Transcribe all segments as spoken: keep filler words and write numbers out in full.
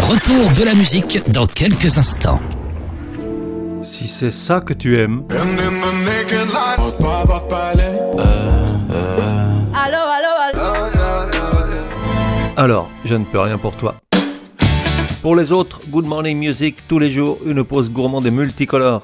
retour de la musique dans quelques instants. Si c'est ça que tu aimes. Allô, allô, allô. Alors, je ne peux rien pour toi. Pour les autres, Good Morning Music, tous les jours, une pause gourmande et multicolore.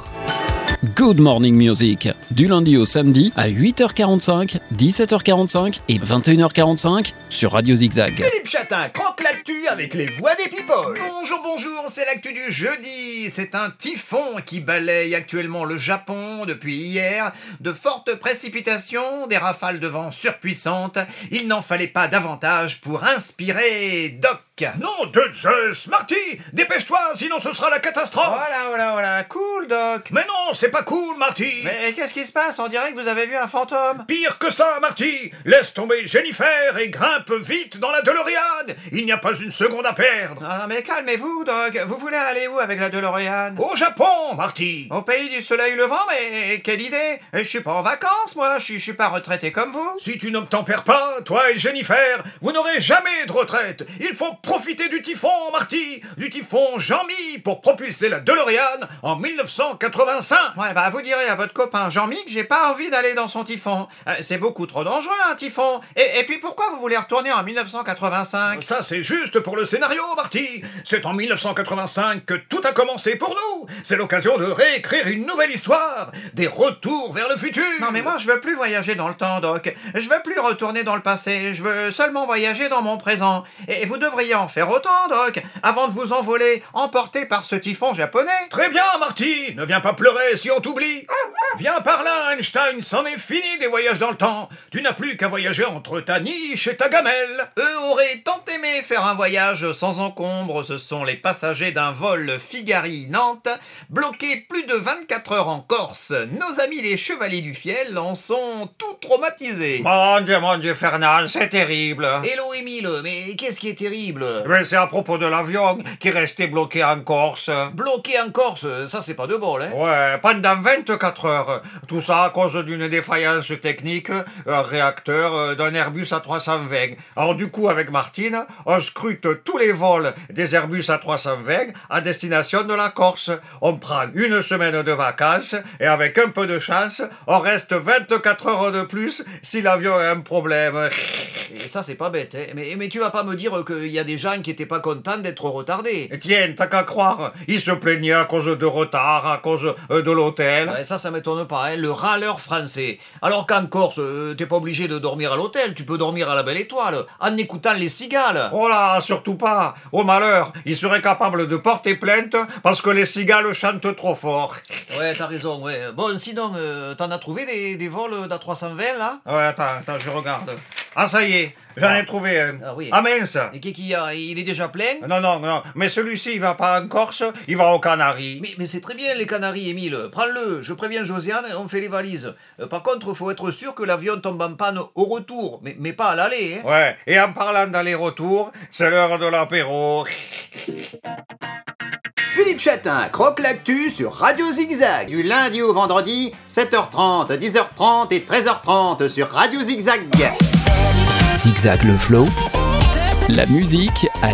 Good Morning Music, du lundi au samedi à huit heures quarante-cinq, dix-sept heures quarante-cinq et vingt et une heures quarante-cinq sur Radio Zigzag. Philippe Chatin croque l'actu avec les voix des people. Bonjour, bonjour, c'est l'actu du jeudi. C'est un typhon qui balaye actuellement le Japon depuis hier. De fortes précipitations, des rafales de vent surpuissantes. Il n'en fallait pas davantage pour inspirer Doc. Non, de Zeus, Marty, dépêche-toi, sinon ce sera la catastrophe. Voilà, voilà, voilà, cool, Doc. Mais non, c'est pas cool, Marty. Mais qu'est-ce qui se passe? On dirait que vous avez vu un fantôme. Pire que ça, Marty. Laisse tomber Jennifer et grimpe vite dans la DeLorean. Il n'y a pas une seconde à perdre. Ah, mais calmez-vous, Doc. Vous voulez aller où avec la DeLorean? Au Japon, Marty. Au pays du soleil levant, mais quelle idée. Je suis pas en vacances, moi. Je suis pas retraité comme vous. Si tu n'obtempères pas, toi et Jennifer, vous n'aurez jamais de retraite. Il faut profiter du typhon, Marty, du typhon Jean-Mi pour propulser la DeLorean en dix-neuf cent quatre-vingt-cinq. Ouais, bah vous direz à votre copain Jean-Mi que j'ai pas envie d'aller dans son typhon. Euh, c'est beaucoup trop dangereux, un typhon. Et, et puis pourquoi vous voulez retourner en dix-neuf cent quatre-vingt-cinq? Ça, c'est juste pour le scénario, Marty. C'est en dix-neuf cent quatre-vingt-cinq que tout a commencé pour nous. C'est l'occasion de réécrire une nouvelle histoire. Des retours vers le futur. Non, mais moi, je veux plus voyager dans le temps, Doc. Je veux plus retourner dans le passé. Je veux seulement voyager dans mon présent. Et vous devriez en faire autant, Doc, avant de vous envoler, emporté par ce typhon japonais. Très bien, Marty, ne viens pas pleurer si on t'oublie. Viens par là, Einstein, c'en est fini des voyages dans le temps. Tu n'as plus qu'à voyager entre ta niche et ta gamelle. Eux auraient tant aimé faire un voyage sans encombre. Ce sont les passagers d'un vol Figari-Nantes, bloqués plus de vingt-quatre heures en Corse. Nos amis les chevaliers du fiel en sont tout traumatisés. Mon Dieu, mon Dieu, Fernand, c'est terrible. Hello, Émile, mais qu'est-ce qui est terrible? Mais c'est à propos de l'avion qui est resté bloqué en Corse. Bloqué en Corse, ça c'est pas de bol, hein? Ouais, pendant vingt-quatre heures. Tout ça à cause d'une défaillance technique, un réacteur d'un Airbus A trois cent vingt. Alors du coup, avec Martine, on scrute tous les vols des Airbus A trois cent vingt à destination de la Corse. On prend une semaine de vacances et avec un peu de chance, on reste vingt-quatre heures de plus si l'avion a un problème. Et ça c'est pas bête, hein? Mais, mais tu vas pas me dire qu'il y a des gens qui étaient pas contents d'être retardés. Tiens, t'as qu'à croire, ils se plaignaient à cause de retard, à cause euh, de l'hôtel. Ouais, ça, ça m'étonne pas, hein, le râleur français. Alors qu'en Corse, euh, t'es pas obligé de dormir à l'hôtel, tu peux dormir à la Belle Étoile, en écoutant les cigales. Oh là, surtout pas. Au malheur, ils seraient capables de porter plainte parce que les cigales chantent trop fort. Ouais, t'as raison, ouais. Bon, sinon, euh, t'en as trouvé des, des vols d'A trois cent vingt, là? Ouais, attends, attends, je regarde. Ah, ça y est, j'en ai trouvé un. Ah oui. Ah mince. Et qu'est-ce qu'il y a? Il est déjà plein? Non, non, non. Mais celui-ci, il va pas en Corse, il va aux Canaries. Mais, mais c'est très bien, les Canaries, Émile. Prends-le. Je préviens Josiane, on fait les valises. Euh, par contre, faut être sûr que l'avion tombe en panne au retour, mais, mais pas à l'aller, hein. Ouais. Et en parlant d'aller-retour, c'est l'heure de l'apéro. Philippe Chatin croque l'actu sur Radio Zigzag. Du lundi au vendredi, sept heures trente, dix heures trente et treize heures trente sur Radio Zigzag. Zigzag le flow, la musique à